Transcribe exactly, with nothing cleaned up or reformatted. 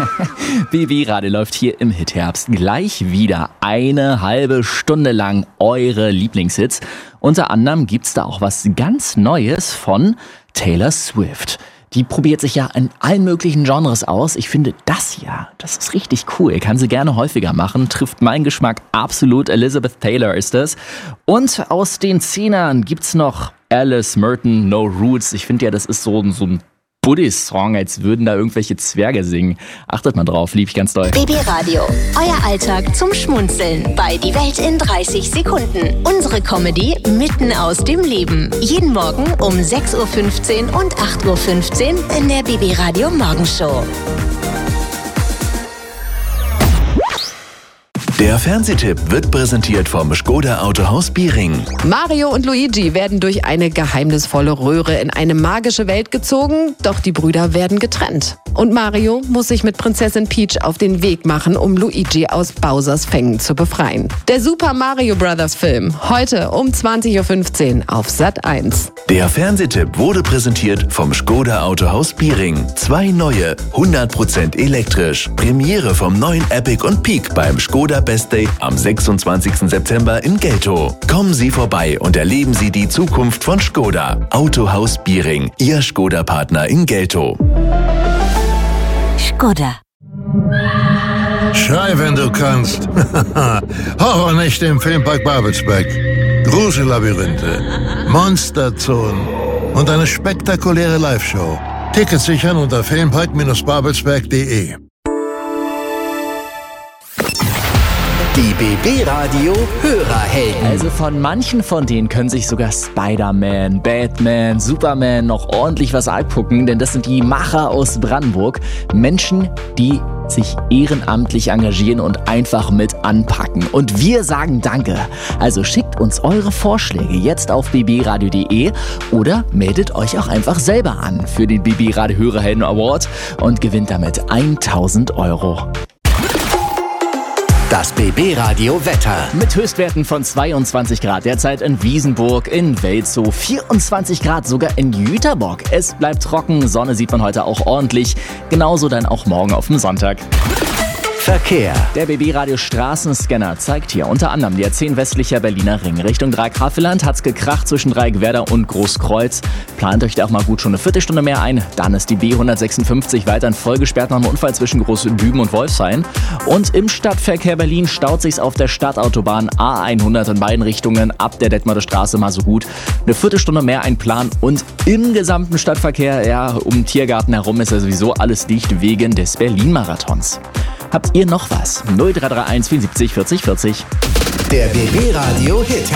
B B Radio läuft hier im Hitherbst gleich wieder eine halbe Stunde lang eure Lieblingshits. Unter anderem gibt's da auch was ganz Neues von Taylor Swift. Die probiert sich ja in allen möglichen Genres aus. Ich finde das ja, das ist richtig cool. Kann sie gerne häufiger machen. Trifft meinen Geschmack absolut. Elizabeth Taylor ist es. Und aus den Zehnern gibt's noch Alice Merton, No Roots. Ich finde ja, das ist so, so ein Buddy-Song, als würden da irgendwelche Zwerge singen. Achtet mal drauf, lieb ich ganz doll. B B Radio, euer Alltag zum Schmunzeln bei Die Welt in dreißig Sekunden. Unsere Comedy mitten aus dem Leben. Jeden Morgen um sechs Uhr fünfzehn und acht Uhr fünfzehn in der B B Radio Morgenshow. Der Fernsehtipp wird präsentiert vom Škoda Autohaus Biering. Mario und Luigi werden durch eine geheimnisvolle Röhre in eine magische Welt gezogen, doch die Brüder werden getrennt. Und Mario muss sich mit Prinzessin Peach auf den Weg machen, um Luigi aus Bowsers Fängen zu befreien. Der Super Mario Brothers Film, heute um zwanzig Uhr fünfzehn auf Sat eins. Der Fernsehtipp wurde präsentiert vom Škoda Autohaus Biering. Zwei neue, hundert Prozent elektrisch. Premiere vom neuen Epic und Peak beim Škoda Best Day am sechsundzwanzigsten September in Geltow. Kommen Sie vorbei und erleben Sie die Zukunft von Škoda. Autohaus Biering, Ihr Škoda-Partner in Geltow. Škoda. Schrei, wenn du kannst. Horrornächte im Filmpark Babelsberg. Grusellabyrinthe, Monsterzonen und eine spektakuläre Live-Show. Tickets sichern unter filmpark babelsberg punkt de. Die B B Radio Hörerhelden. Also von manchen von denen können sich sogar Spider-Man, Batman, Superman noch ordentlich was abgucken, denn das sind die Macher aus Brandenburg. Menschen, die sich ehrenamtlich engagieren und einfach mit anpacken. Und wir sagen Danke. Also schickt uns eure Vorschläge jetzt auf b b radio punkt de oder meldet euch auch einfach selber an für den B B Radio Hörerhelden Award und gewinnt damit tausend Euro. Das B B Radio Wetter. Mit Höchstwerten von zweiundzwanzig Grad derzeit in Wiesenburg, in Welzow, vierundzwanzig Grad sogar in Jüterbock. Es bleibt trocken, Sonne sieht man heute auch ordentlich, genauso dann auch morgen auf dem Sonntag. Verkehr. Der B B Radio Straßenscanner zeigt hier unter anderem die A zehn westlicher Berliner Ring. Richtung Dreieck-Havelland hat's gekracht zwischen Dreieck-Werder und Großkreuz. Plant euch da auch mal gut schon eine Viertelstunde mehr ein. Dann ist die B hundertsechsundfünfzig weiterhin voll gesperrt nach einem Unfall zwischen Großdüben und Wolfshain. Und im Stadtverkehr Berlin staut sich's auf der Stadtautobahn A hundert in beiden Richtungen ab der Detmolder Straße mal so gut. Eine Viertelstunde mehr einplanen und im gesamten Stadtverkehr, ja, um den Tiergarten herum ist ja sowieso alles dicht wegen des Berlin-Marathons. Habt ihr noch was? null drei drei eins vierundsiebzig vierzig vierzig. Der B B Radio Hit